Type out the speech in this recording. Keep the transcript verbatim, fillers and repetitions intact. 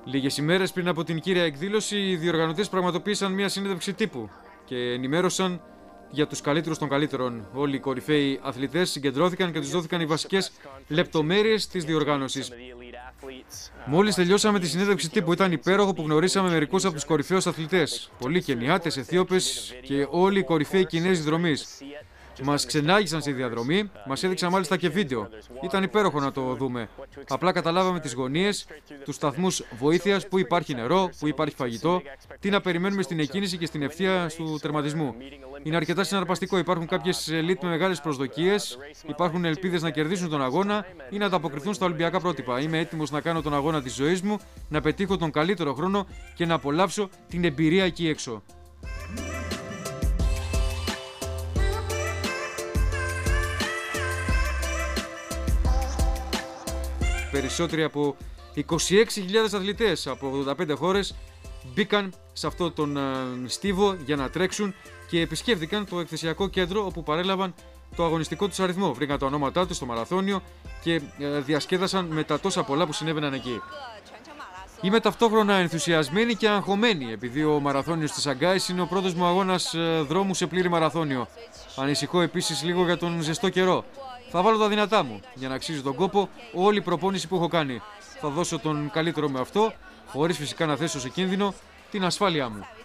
Λίγες ημέρες πριν από την κύρια εκδήλωση, οι διοργανωτές πραγματοποίησαν μια συνέντευξη τύπου και ενημέρωσαν για τους καλύτερους των καλύτερων. Όλοι οι κορυφαίοι αθλητές συγκεντρώθηκαν και τους δόθηκαν οι βασικές λεπτομέρειες της διοργάνωσης. Μόλις τελειώσαμε τη συνέντευξη τύπου, ήταν υπέροχο που γνωρίσαμε μερικούς από τους κορυφαίους αθλητές. Πολλοί Κενιάτες, Αιθίωπες και όλοι οι κορυφαίοι Κινέζοι δρομείς. Μας ξενάγησαν στη διαδρομή, μας έδειξαν μάλιστα και βίντεο. Ήταν υπέροχο να το δούμε. Απλά καταλάβαμε τις γωνίες, τους σταθμούς βοήθειας, που υπάρχει νερό, που υπάρχει φαγητό, τι να περιμένουμε στην εκκίνηση και στην ευθεία του τερματισμού. Είναι αρκετά συναρπαστικό. Υπάρχουν κάποιες ελίτ με μεγάλες προσδοκίες, υπάρχουν ελπίδες να κερδίσουν τον αγώνα ή να ανταποκριθούν στα Ολυμπιακά πρότυπα. Είμαι έτοιμος να κάνω τον αγώνα της ζωής μου, να πετύχω τον καλύτερο χρόνο και να απολαύσω την εμπειρία εκεί έξω. Περισσότεροι από είκοσι έξι χιλιάδες αθλητές από ογδόντα πέντε χώρες μπήκαν σε αυτό τον στίβο για να τρέξουν και επισκέφθηκαν το εκθεσιακό κέντρο όπου παρέλαβαν το αγωνιστικό τους αριθμό. Βρήκαν τα ονόματά τους στο μαραθώνιο και διασκέδασαν με τα τόσα πολλά που συνέβαιναν εκεί. Είμαι ταυτόχρονα ενθουσιασμένη και αγχωμένη, επειδή ο μαραθώνιος της Σαγκάης είναι ο πρώτος μου αγώνας δρόμου σε πλήρη μαραθώνιο. Ανησυχώ επίσης λίγο για τον ζεστό καιρό. Θα βάλω τα δυνατά μου για να αξίζει τον κόπο όλη η προπόνηση που έχω κάνει. Θα δώσω τον καλύτερο με αυτό, χωρίς φυσικά να θέσω σε κίνδυνο την ασφάλειά μου.